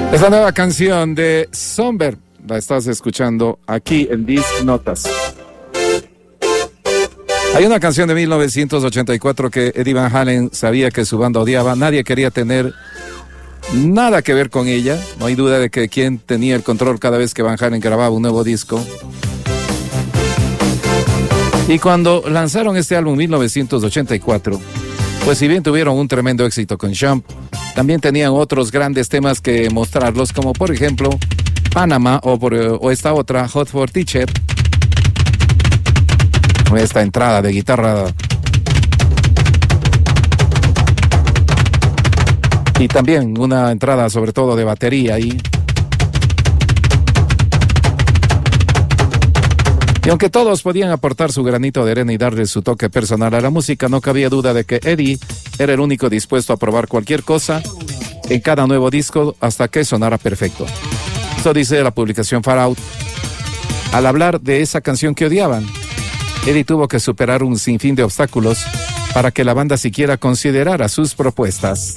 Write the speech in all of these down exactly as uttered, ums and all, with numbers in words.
Esta nueva canción de Songbird la estás escuchando aquí en Disc Notas. Hay una canción de mil novecientos ochenta y cuatro que Eddie Van Halen sabía que su banda odiaba. Nadie quería tener nada que ver con ella. No hay duda de que quien tenía el control cada vez que Van Halen grababa un nuevo disco. Y cuando lanzaron este álbum en mil novecientos ochenta y cuatro, pues si bien tuvieron un tremendo éxito con Jump, también tenían otros grandes temas que mostrarlos, como por ejemplo Panama o, por, o esta otra, Hot for Teacher. Esta entrada de guitarra y también una entrada sobre todo de batería ahí. Y aunque todos podían aportar su granito de arena y darle su toque personal a la música, no cabía duda de que Eddie era el único dispuesto a probar cualquier cosa en cada nuevo disco hasta que sonara perfecto. Eso dice la publicación Far Out. Al hablar de esa canción que odiaban, Eddie tuvo que superar un sinfín de obstáculos para que la banda siquiera considerara sus propuestas.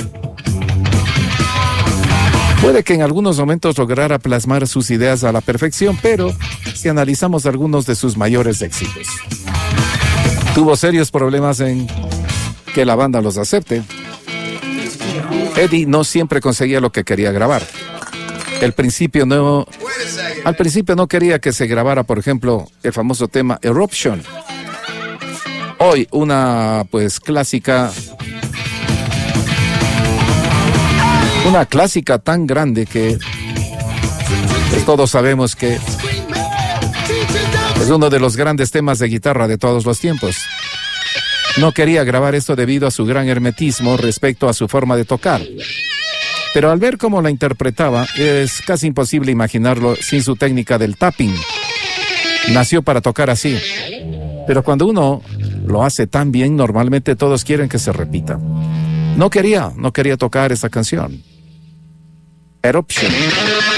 Puede que en algunos momentos lograra plasmar sus ideas a la perfección, pero si analizamos algunos de sus mayores éxitos, tuvo serios problemas en que la banda los acepte. Eddie no siempre conseguía lo que quería grabar. El principio no, al principio no quería que se grabara, por ejemplo, el famoso tema Eruption. Hoy una pues clásica, una clásica tan grande que pues, todos sabemos que es uno de los grandes temas de guitarra de todos los tiempos. No quería grabar esto debido a su gran hermetismo respecto a su forma de tocar. Pero al ver cómo la interpretaba, es casi imposible imaginarlo sin su técnica del tapping. Nació para tocar así. Pero cuando uno lo hace tan bien, normalmente todos quieren que se repita. No quería, no quería tocar esa canción. Eruption.